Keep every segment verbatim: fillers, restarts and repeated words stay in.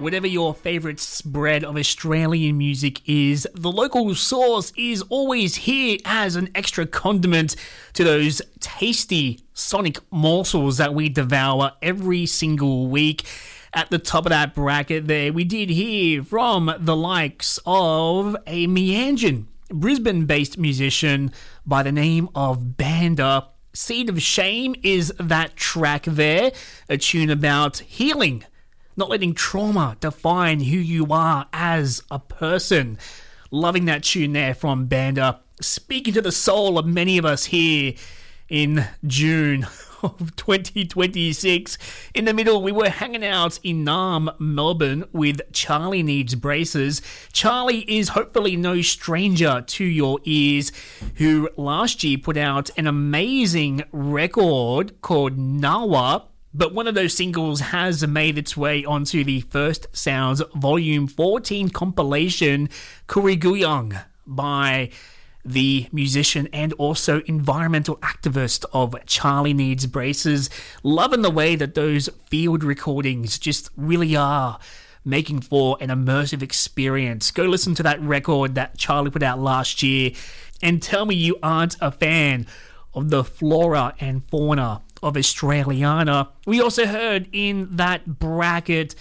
Whatever your favourite spread of Australian music is, the local source is always here as an extra condiment to those tasty sonic morsels that we devour every single week. At the top of that bracket there, we did hear from the likes of a Meanjin, Brisbane-based musician by the name of Banda. Seed of Shame is that track there, a tune about healing, not letting trauma define who you are as a person. Loving that tune there from Banda. Speaking to the soul of many of us here in June of twenty twenty-six. In the middle, we were hanging out in Naarm, Melbourne with Charlie Needs Braces. Charlie is hopefully no stranger to your ears, who last year put out an amazing record called Nawa. But one of those singles has made its way onto the First Sounds Volume fourteen compilation, Kuriguyong, by the musician and also environmental activist of Charlie Needs Braces. Loving the way that those field recordings just really are making for an immersive experience. Go listen to that record that Charlie put out last year and tell me you aren't a fan of the flora and fauna of Australiana. We also heard in that bracket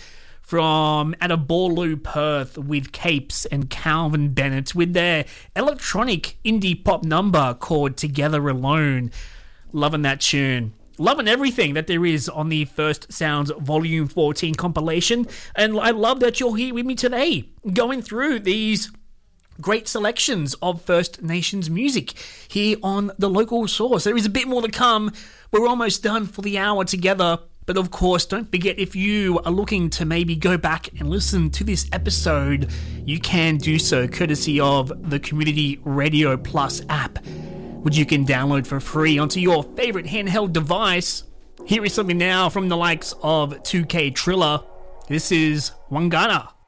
from Atabaloo, Perth, with Capes and Calvin Bennett with their electronic indie pop number called Together Alone. Loving that tune. Loving everything that there is on the First Sounds Volume fourteen compilation. And I love that you're here with me today, going through these great selections of First Nations music here on The Local Source. There is a bit more to come. We're almost done for the hour together. But of course, don't forget, if you are looking to maybe go back and listen to this episode, you can do so courtesy of the Community Radio Plus app, which you can download for free onto your favourite handheld device. Here is something now from the likes of two K Triller. This is Wangana.